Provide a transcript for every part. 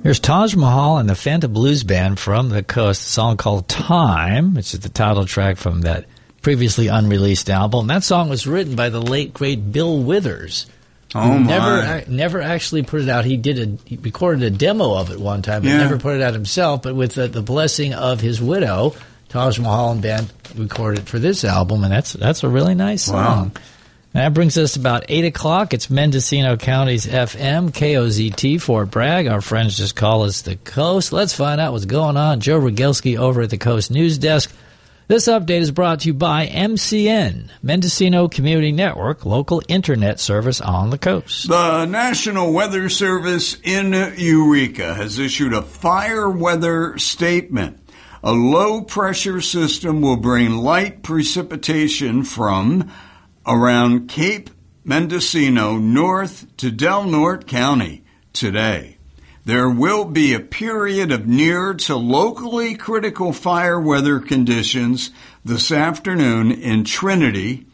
Here's Taj Mahal and the Fanta Blues Band from the Coast, a song called Time, which is the title track from that previously unreleased album. That song was written by the late, great Bill Withers. Oh, my. Never actually put it out. He recorded a demo of it one time, but never put it out himself. But with the blessing of his widow, Taj Mahal and band recorded for this album, and that's a really nice song. Wow. That brings us about 8 o'clock. It's Mendocino County's FM, KOZT, Fort Bragg. Our friends just call us the Coast. Let's find out what's going on. Joe Rogelski over at the Coast News Desk. This update is brought to you by MCN, Mendocino Community Network, local internet service on the coast. The National Weather Service in Eureka has issued a fire weather statement. A low-pressure system will bring light precipitation from around Cape Mendocino north to Del Norte County today. There will be a period of near to locally critical fire weather conditions this afternoon in Trinity,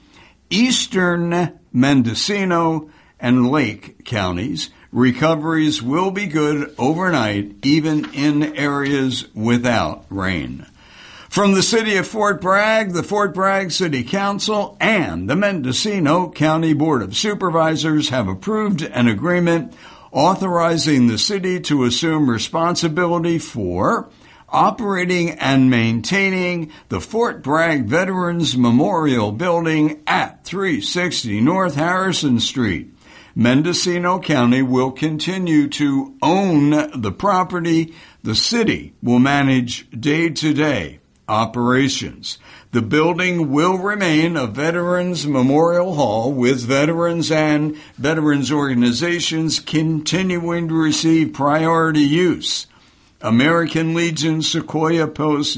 eastern Mendocino, and Lake counties. Recoveries will be good overnight, even in areas without rain. From the city of Fort Bragg, the Fort Bragg City Council and the Mendocino County Board of Supervisors have approved an agreement authorizing the city to assume responsibility for operating and maintaining the Fort Bragg Veterans Memorial Building at 360 North Harrison Street. Mendocino County will continue to own the property. The city will manage day-to-day operations. The building will remain a Veterans Memorial Hall, with veterans and veterans organizations continuing to receive priority use. American Legion Sequoia Post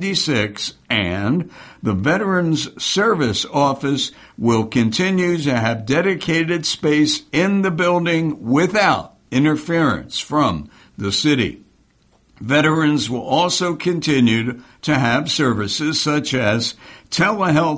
96 and the Veterans Service Office will continue to have dedicated space in the building without interference from the city. Veterans will also continue to have services such as telehealth